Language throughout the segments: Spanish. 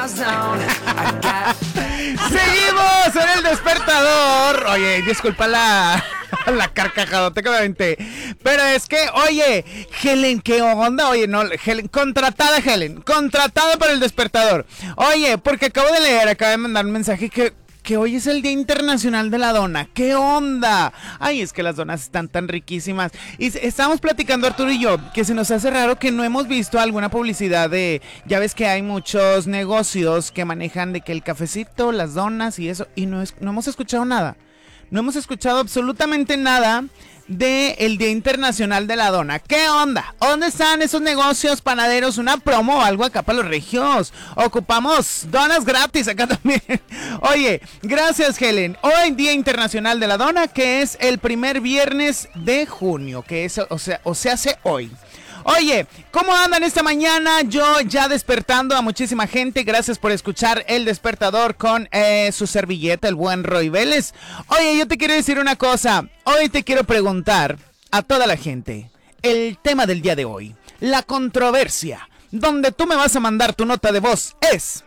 Seguimos en el despertador. Oye, disculpa la carcajadota que me aventé. Pero es que, oye, Helen, ¿qué onda? Oye, no, Helen, contratada para el despertador. Oye, porque acabo de mandar un mensaje que hoy es el Día Internacional de la Dona. ¿Qué onda? Ay, es que las donas están tan riquísimas. Y estábamos platicando Arturo y yo que se nos hace raro que no hemos visto alguna publicidad de... Ya ves que hay muchos negocios que manejan de que el cafecito, las donas y eso. Y no hemos escuchado nada. No hemos escuchado absolutamente nada del Día Internacional de la Dona. ¿Qué onda? ¿Dónde están esos negocios panaderos? Una promo o algo acá para los regios. Ocupamos donas gratis acá también. Oye, gracias Helen. Hoy Día Internacional de la Dona, que es el primer viernes de junio, que es, se hace hoy. Oye, ¿cómo andan esta mañana? Yo ya despertando a muchísima gente. Gracias por escuchar El Despertador con su servilleta, el buen Roy Vélez. Oye, yo te quiero decir una cosa. Hoy te quiero preguntar a toda la gente el tema del día de hoy. La controversia, donde tú me vas a mandar tu nota de voz es...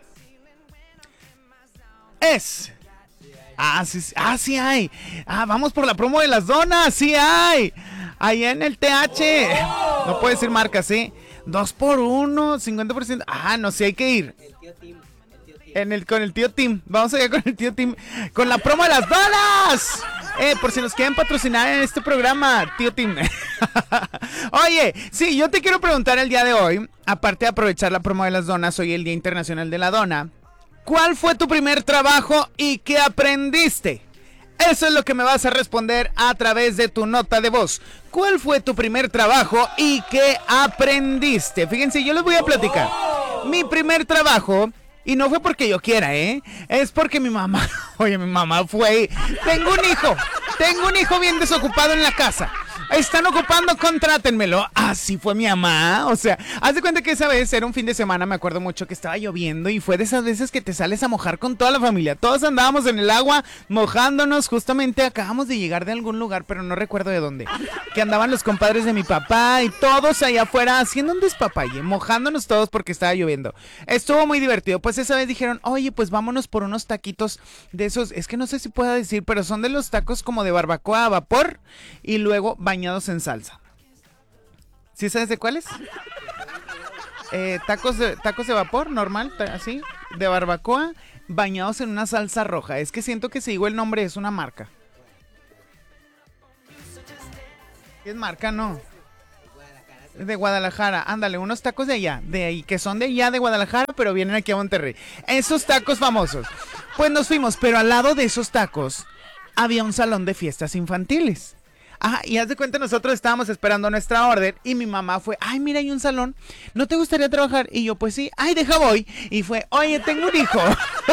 sí hay. Vamos por la promo de las donas, sí hay. Allá en el TH. No puedo decir marcas, ¿sí? 2x1, 50%. No sé, hay que ir. Con el tío Tim. Vamos allá con el tío Tim. Con la promo de las donas. Por si nos quieren patrocinar en este programa, tío Tim. Oye, sí, yo te quiero preguntar el día de hoy. Aparte de aprovechar la promo de las donas, hoy el Día Internacional de la Dona. ¿Cuál fue tu primer trabajo y qué aprendiste? Eso es lo que me vas a responder a través de tu nota de voz. ¿Cuál fue tu primer trabajo y qué aprendiste? Fíjense, yo les voy a platicar. Mi primer trabajo, y no fue porque yo quiera, es porque mi mamá, fue... Tengo un hijo bien desocupado en la casa. Están ocupando, contrátenmelo. Así fue mi mamá. O sea, haz de cuenta que esa vez era un fin de semana, me acuerdo mucho que estaba lloviendo y fue de esas veces que te sales a mojar con toda la familia. Todos andábamos en el agua mojándonos. Justamente acabamos de llegar de algún lugar, pero no recuerdo de dónde. Que andaban los compadres de mi papá y todos allá afuera haciendo un despapalle, mojándonos todos porque estaba lloviendo. Estuvo muy divertido. Pues esa vez dijeron, oye, pues vámonos por unos taquitos de esos. Es que no sé si pueda decir, pero son de los tacos como de barbacoa a vapor y luego bañados en salsa. ¿Sí sabes de cuáles? Tacos de vapor, normal, así, de barbacoa, bañados en una salsa roja. Es que siento que si digo el nombre es una marca. ¿Qué es marca? No. De Guadalajara, ándale, unos tacos de allá, de ahí, que son de allá de Guadalajara, pero vienen aquí a Monterrey. Esos tacos famosos. Pues nos fuimos, pero al lado de esos tacos había un salón de fiestas infantiles. Y haz de cuenta, nosotros estábamos esperando nuestra orden y mi mamá fue, ay, mira, hay un salón, ¿no te gustaría trabajar? Y yo, pues sí, ay, deja voy. Y fue, oye, tengo un hijo.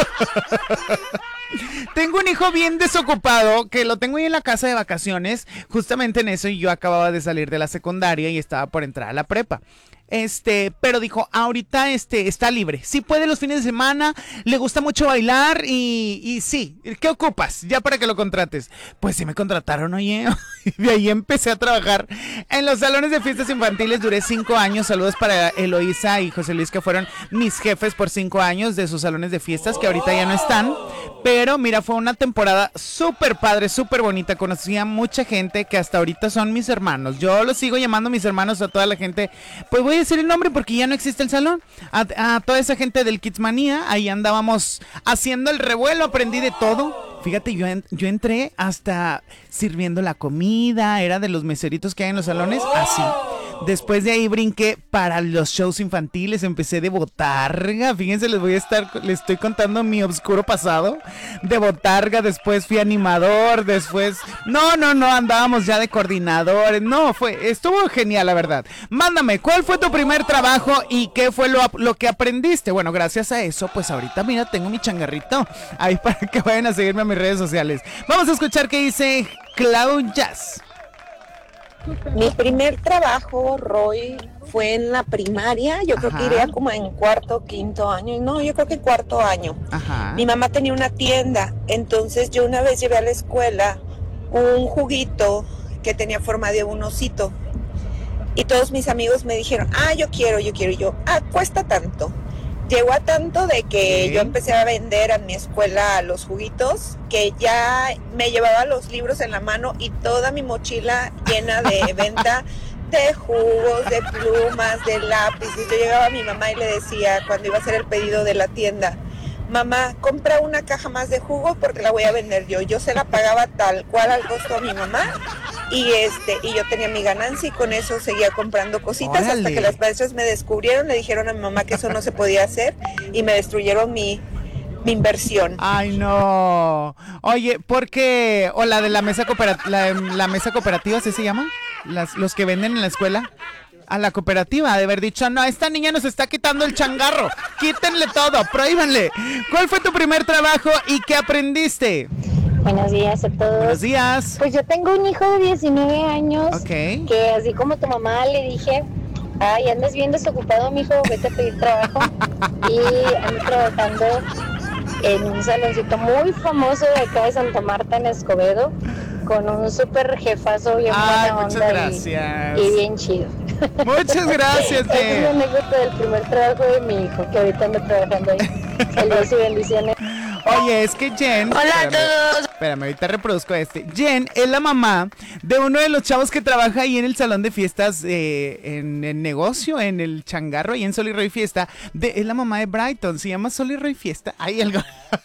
Tengo un hijo bien desocupado que lo tengo ahí en la casa de vacaciones, justamente en eso, y yo acababa de salir de la secundaria y estaba por entrar a la prepa. Pero dijo, ahorita está libre, sí puede los fines de semana, le gusta mucho bailar y sí, ¿qué ocupas? Ya para que lo contrates. Pues sí me contrataron, oye, de ahí empecé a trabajar en los salones de fiestas infantiles, duré 5 años, saludos para Eloísa y José Luis que fueron mis jefes por 5 años de sus salones de fiestas que ahorita ya no están, pero mira, fue una temporada súper padre, súper bonita, conocí a mucha gente que hasta ahorita son mis hermanos, yo los sigo llamando mis hermanos a toda la gente, pues voy a decir el nombre porque ya no existe el salón, a toda esa gente del Kidsmanía, ahí andábamos haciendo el revuelo, aprendí de todo. Fíjate, yo entré hasta sirviendo la comida, era de los meseritos que hay en los salones, así. Después de ahí brinqué para los shows infantiles, empecé de botarga, fíjense, les estoy contando mi oscuro pasado, de botarga, después fui animador, después, no, andábamos ya de coordinadores, estuvo genial la verdad. Mándame, ¿cuál fue tu primer trabajo y qué fue lo que aprendiste? Bueno, gracias a eso, pues ahorita mira, tengo mi changarrito, ahí para que vayan a seguirme a mis redes sociales. Vamos a escuchar qué dice Cloud Jazz. Mi primer trabajo, Roy, fue en la primaria. Yo creo que iría como en cuarto, quinto año. No, yo creo que cuarto año. Ajá. Mi mamá tenía una tienda, entonces yo una vez llevé a la escuela un juguito que tenía forma de un osito. Y todos mis amigos me dijeron, yo quiero. Y yo, cuesta tanto. Llegó a tanto de que yo empecé a vender a mi escuela los juguitos, que ya me llevaba los libros en la mano y toda mi mochila llena de venta de jugos, de plumas, de lápices. Yo llegaba a mi mamá y le decía, cuando iba a hacer el pedido de la tienda, mamá, compra una caja más de jugo porque la voy a vender yo. Yo se la pagaba tal cual al costo a mi mamá y yo tenía mi ganancia y con eso seguía comprando cositas. ¡Órale! Hasta que las maestras me descubrieron, le dijeron a mi mamá que eso no se podía hacer y me destruyeron mi inversión. Ay, no. Oye, ¿por qué? O la de la mesa la mesa cooperativa, ¿sí se llama? Los que venden en la escuela. A la cooperativa, de haber dicho, no, esta niña nos está quitando el changarro. Quítenle todo, prohíbanle. ¿Cuál fue tu primer trabajo y qué aprendiste? Buenos días a todos. Buenos días. Pues yo tengo un hijo de 19 años. Ok. Que así como tu mamá le dije, ay, andas bien desocupado, mijo, vete a pedir trabajo. Y ando trabajando en un saloncito muy famoso de acá de Santa Marta, en Escobedo, con un súper jefazo bien buena onda. Muchas gracias. Y bien chido. Muchas gracias, Esa es la anécdota del primer trabajo de mi hijo, que ahorita ando trabajando ahí. Saludos y bendiciones. Oye, es que Jen... Hola a todos. Espérame, ahorita reproduzco Jen es la mamá de uno de los chavos que trabaja ahí en el salón de fiestas, en el negocio, en el changarro, ahí en Sol y Roy Fiesta. Es la mamá de Brighton, se llama Sol y Roy Fiesta. Ahí algo...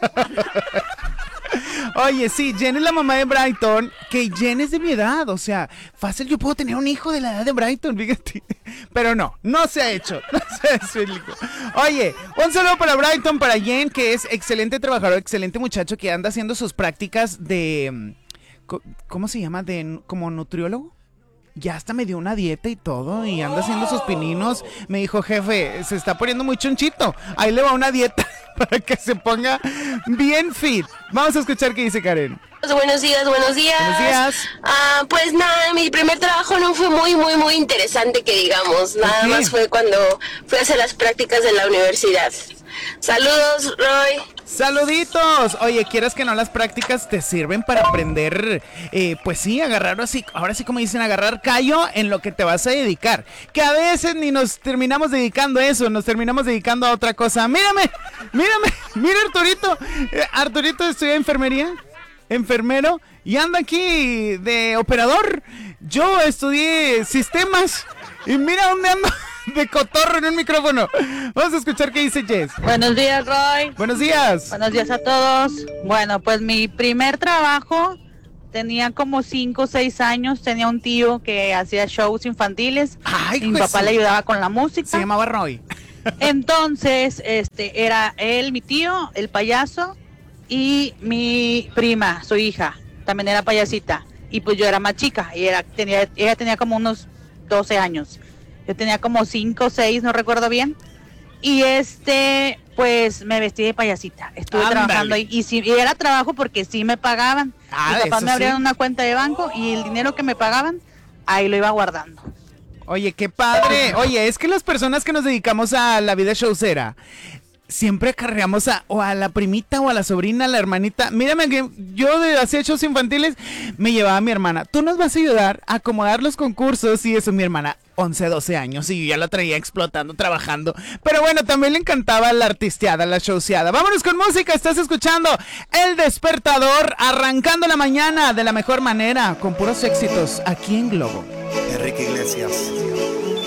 Oye, sí, Jen es la mamá de Brighton, que Jen es de mi edad, o sea, fácil yo puedo tener un hijo de la edad de Brighton, fíjate, pero no se ha hecho, no se ha hecho. Oye, un saludo para Brighton, para Jen, que es excelente trabajador, excelente muchacho, que anda haciendo sus prácticas de, ¿cómo se llama? Como nutriólogo. Ya hasta me dio una dieta y todo, y anda haciendo sus pininos. Me dijo, jefe, se está poniendo muy chonchito. Ahí le va una dieta para que se ponga bien fit. Vamos a escuchar qué dice Karen. Buenos días. Buenos días. Pues nada, mi primer trabajo no fue muy interesante que digamos. Nada más fue cuando fui a hacer las prácticas de la universidad. Saludos, Roy. Saluditos. Oye, quieras que no, las prácticas te sirven para aprender, pues sí, agarrar así, ahora sí como dicen, agarrar callo en lo que te vas a dedicar. Que a veces ni nos terminamos dedicando a eso, nos terminamos dedicando a otra cosa. Mira Arturito. Arturito estudia enfermero, y anda aquí de operador. Yo estudié sistemas y mira dónde ando. De cotorro en un micrófono. Vamos a escuchar qué dice Jess. Buenos días, Roy. Buenos días. Buenos días a todos. Bueno, pues mi primer trabajo tenía como 5 o 6 años. Tenía un tío que hacía shows infantiles. Ay, mi papá le ayudaba con la música. Se llamaba Roy. Entonces, era él, mi tío, el payaso, y mi prima, su hija, también era payasita. Y pues yo era más chica, y ella tenía como unos 12 años. Yo tenía como 5 o 6, no recuerdo bien. Y pues me vestí de payasita. Estuve trabajando ahí. Y era trabajo porque sí me pagaban. Mis papás me abrieron una cuenta de banco y el dinero que me pagaban, ahí lo iba guardando. Oye, qué padre. Oye, es que las personas que nos dedicamos a la vida showcera, siempre acarreamos o a la primita o a la sobrina, a la hermanita. Mírame que yo hacía shows infantiles, me llevaba a mi hermana. Tú nos vas a ayudar a acomodar los concursos y eso, mi hermana. 11, 12 años y yo ya la traía explotando, trabajando. Pero bueno, también le encantaba la artisteada, la showseada. Vámonos con música, estás escuchando El Despertador, arrancando la mañana de la mejor manera, con puros éxitos, aquí en Globo. Enrique Iglesias.